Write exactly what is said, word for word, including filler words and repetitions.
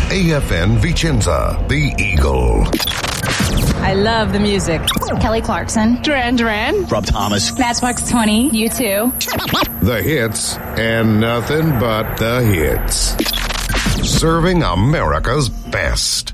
A F N Vicenza, the Eagle. I love the music. Kelly Clarkson. Duran Duran. Rob Thomas. Matchbox twenty. You too. The hits and nothing but the hits. Serving America's best.